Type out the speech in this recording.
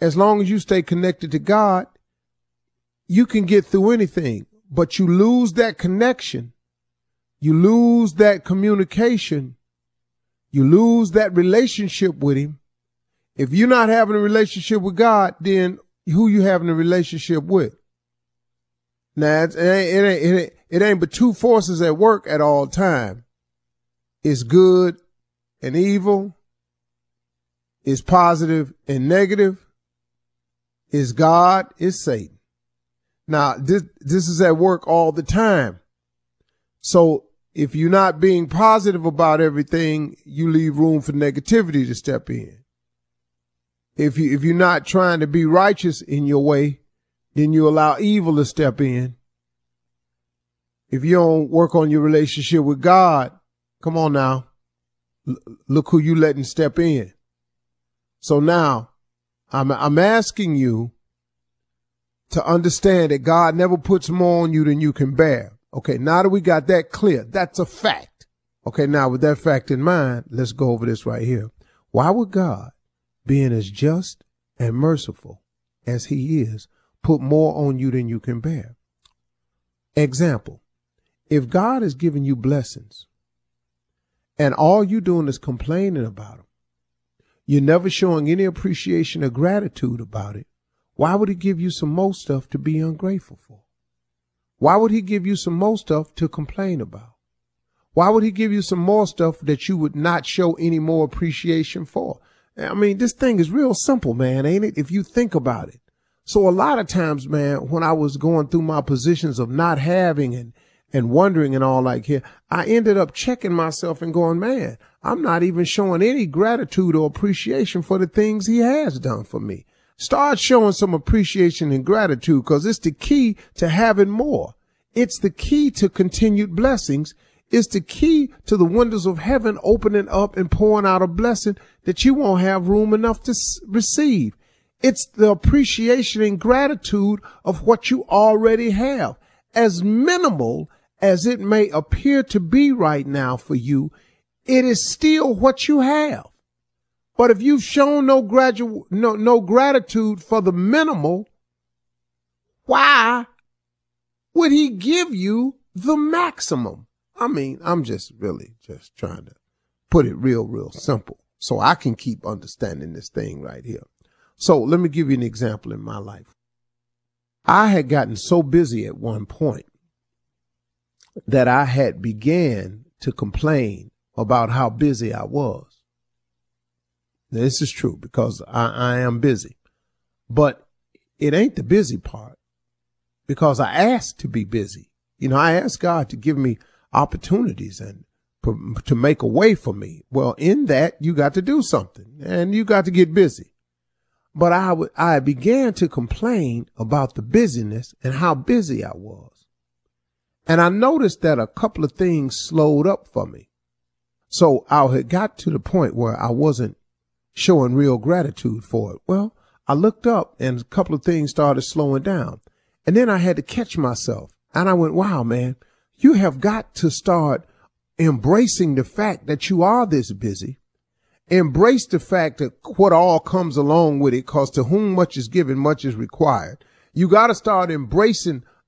as long as you stay connected to God, you can get through anything. But you lose that connection. You lose that communication. You lose that relationship with him. If you're not having a relationship with God, then who you having a relationship with? Now, it ain't but two forces at work at all time. It's good and evil. It's positive and negative. It's God, it's Satan. Now, this is at work all the time. So if you're not being positive about everything, you leave room for negativity to step in. If you're not trying to be righteous in your way, then you allow evil to step in. If you don't work on your relationship with God, come on now, look who you letting step in. So now I'm asking you to understand that God never puts more on you than you can bear. Okay, now that we got that clear, that's a fact. Okay, now with that fact in mind, let's go over this right here. Why would God, being as just and merciful as he is, put more on you than you can bear? Example, if God is giving you blessings and all you doing is complaining about them, you're never showing any appreciation or gratitude about it, why would he give you some more stuff to be ungrateful for? Why would he give you some more stuff to complain about? Why would he give you some more stuff that you would not show any more appreciation for? I mean, this thing is real simple, man, ain't it? If you think about it. So a lot of times, man, when I was going through my positions of not having and wondering and all like here, I ended up checking myself and going, man, I'm not even showing any gratitude or appreciation for the things he has done for me. Start showing some appreciation and gratitude, because it's the key to having more. It's the key to continued blessings. It's the key to the windows of heaven opening up and pouring out a blessing that you won't have room enough to receive. It's the appreciation and gratitude of what you already have. As minimal as it may appear to be right now for you, it is still what you have. But if you've shown no gratitude for the minimal, why would he give you the maximum? I mean, I'm just really just trying to put it real simple so I can keep understanding this thing right here. So let me give you an example in my life. I had gotten so busy at one point that I had began to complain about how busy I was. Now, this is true because I am busy, but it ain't the busy part, because I asked to be busy. You know, I asked God to give me opportunities and to make a way for me. Well, in that, you got to do something and you got to get busy. But I began to complain about the busyness and how busy I was. And I noticed that a couple of things slowed up for me. So I had got to the point where I wasn't showing real gratitude for it. Well, I looked up and a couple of things started slowing down. And then I had to catch myself. And I went, wow, man, you have got to start embracing the fact that you are this busy. Embrace the fact that what all comes along with it, because to whom much is given, much is required. You got to start embracing